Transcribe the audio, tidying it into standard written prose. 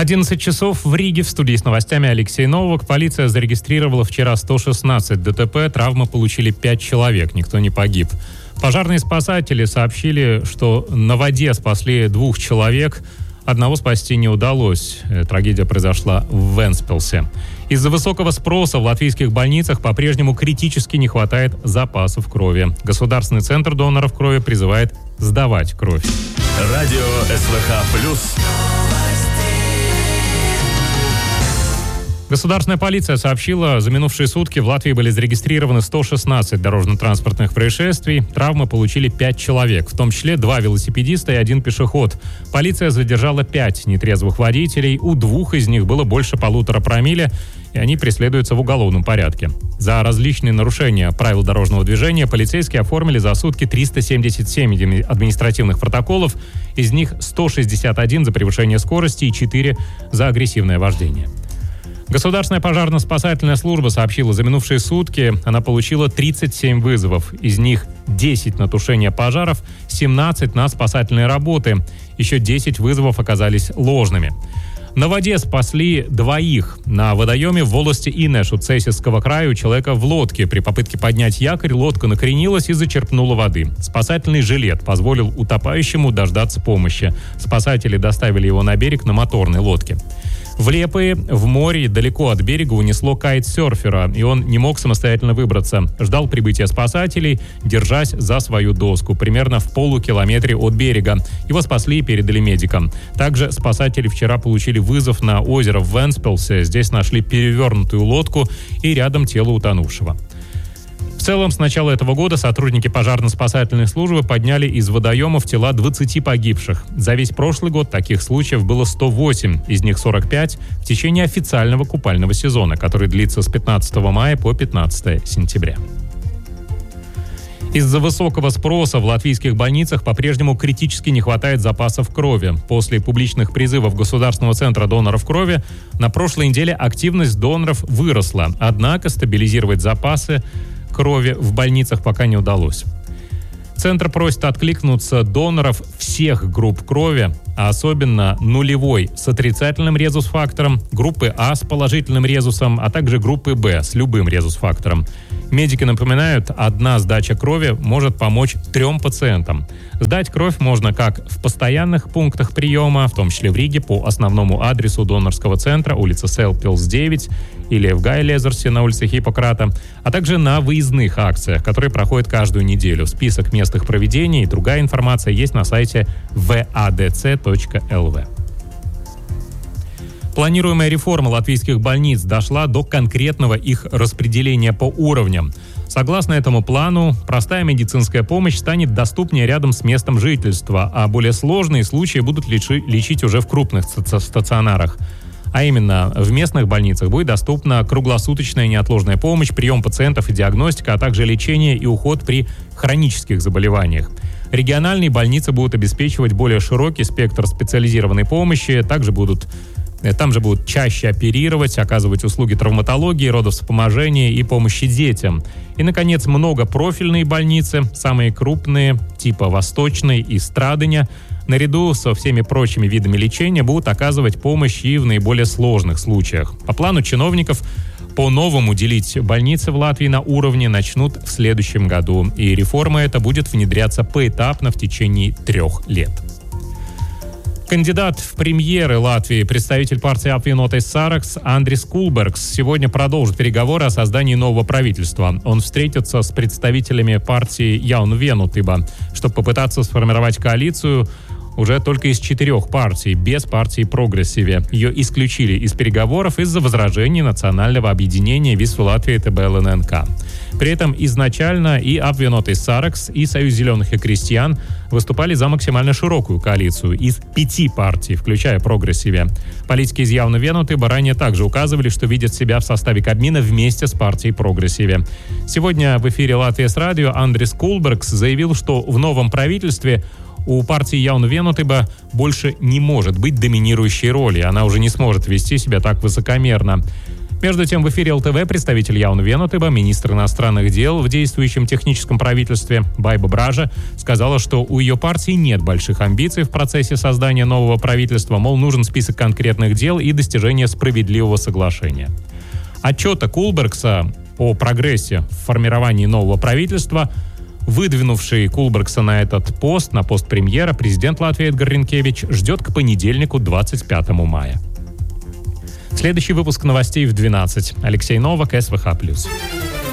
11 часов в Риге. В студии с новостями Алексей Новак. Полиция зарегистрировала вчера 116 ДТП. Травмы получили 5 человек. Никто не погиб. Пожарные спасатели сообщили, что на воде спасли 2 человек. Одного спасти не удалось. Трагедия произошла в Венспилсе. Из-за высокого спроса в латвийских больницах по-прежнему критически не хватает запасов крови. Государственный центр доноров крови призывает сдавать кровь. Радио СВХ+. Государственная полиция сообщила, за минувшие сутки в Латвии были зарегистрированы 116 дорожно-транспортных происшествий. Травмы получили 5 человек, в том числе 2 велосипедиста и 1 пешеход. Полиция задержала 5 нетрезвых водителей. У 2 из них было больше 1,5 промилле, и они преследуются в уголовном порядке. За различные нарушения правил дорожного движения полицейские оформили за сутки 377 административных протоколов. Из них 161 за превышение скорости и 4 за агрессивное вождение. Государственная пожарно-спасательная служба сообщила, за минувшие сутки она получила 37 вызовов. Из них 10 на тушение пожаров, 17 на спасательные работы. Еще 10 вызовов оказались ложными. На воде спасли 2. На водоеме в волости Инешу Цесисского края у человека в лодке. При попытке поднять якорь лодка накренилась и зачерпнула воды. Спасательный жилет позволил утопающему дождаться помощи. Спасатели доставили его на берег на моторной лодке. В Лепое, в море, далеко от берега унесло кайтсерфера, и он не мог самостоятельно выбраться. Ждал прибытия спасателей, держась за свою доску, примерно в полукилометре от берега. Его спасли и передали медикам. Также спасатели вчера получили вызов на озеро в Венспилсе. Здесь нашли перевернутую лодку и рядом тело утонувшего. В целом, с начала этого года сотрудники пожарно-спасательной службы подняли из водоемов тела 20 погибших. За весь прошлый год таких случаев было 108, из них 45 в течение официального купального сезона, который длится с 15 мая по 15 сентября. Из-за высокого спроса в латвийских больницах по-прежнему критически не хватает запасов крови. После публичных призывов Государственного центра доноров крови на прошлой неделе активность доноров выросла. Однако стабилизировать запасы крови в больницах пока не удалось. Центр просит откликнуться доноров всех групп крови, а особенно нулевой с отрицательным резус-фактором, группы А с положительным резусом, а также группы Б с любым резус-фактором. Медики напоминают, одна сдача крови может помочь 3 пациентам. Сдать кровь можно как в постоянных пунктах приема, в том числе в Риге, по основному адресу донорского центра, улица Селпилс, 9, или в Гай-Лезерсе на улице Хиппократа, а также на выездных акциях, которые проходят каждую неделю. Список мест их проведения и другая информация есть на сайте vadc.lv. Планируемая реформа латвийских больниц дошла до конкретного их распределения по уровням. Согласно этому плану, простая медицинская помощь станет доступнее рядом с местом жительства, а более сложные случаи будут лечить уже в крупных стационарах. А именно, в местных больницах будет доступна круглосуточная неотложная помощь, прием пациентов и диагностика, а также лечение и уход при хронических заболеваниях. Региональные больницы будут обеспечивать более широкий спектр специализированной помощи, там же будут чаще оперировать, оказывать услуги травматологии, родовспоможения и помощи детям. И, наконец, многопрофильные больницы, самые крупные, типа Восточной и Страдыня, наряду со всеми прочими видами лечения будут оказывать помощь и в наиболее сложных случаях. По плану чиновников, по-новому делить больницы в Латвии на уровни начнут в следующем году. И реформа эта будет внедряться поэтапно в течение 3 лет. Кандидат в премьеры Латвии, представитель партии Apvienotais Saraks Andris Kulbergs сегодня продолжит переговоры о создании нового правительства. Он встретится с представителями партии Jauna Vienotība, чтобы попытаться сформировать коалицию уже только из 4 партий, без партии Прогрессиве. Ее исключили из переговоров из-за возражений Национального объединения Visu Latviju ТБ-ЛННК. При этом изначально и Apvienotais Saraks, и Союз зеленых и крестьян выступали за максимально широкую коалицию из 5 партий, включая Прогрессиве. Политики из Jauna Vienotība ранее также указывали, что видят себя в составе Кабмина вместе с партией Прогрессиве. Сегодня в эфире Латвия с радио Андрис Kulbergs заявил, что в новом правительстве у партии Jauna Vienotība больше не может быть доминирующей роли. Она уже не сможет вести себя так высокомерно. Между тем, в эфире ЛТВ представитель Jaunvienotыba, министр иностранных дел в действующем техническом правительстве Байба Бража, сказала, что у ее партии нет больших амбиций в процессе создания нового правительства, мол, нужен список конкретных дел и достижение справедливого соглашения. Отчета Кулбергса о прогрессе в формировании нового правительства, выдвинувший Кулбергса на этот пост, на пост премьера, президент Латвии Эдгар Ринкевич ждет к понедельнику, 25 мая. Следующий выпуск новостей в 12. Алексей Новак, СВХ+.